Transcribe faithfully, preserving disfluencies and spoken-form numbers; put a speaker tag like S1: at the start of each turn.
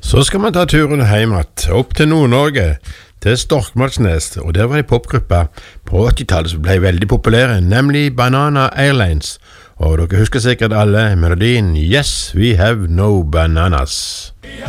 S1: Så skal man ta turen hjem att, opp til Nord-Norge, til Storkmatsnes, og der var det popgruppa på åttitallet som ble veldig populære, nemlig Banana Airlines. Og dere husker sikkert alle melodien Yes, we have no bananas.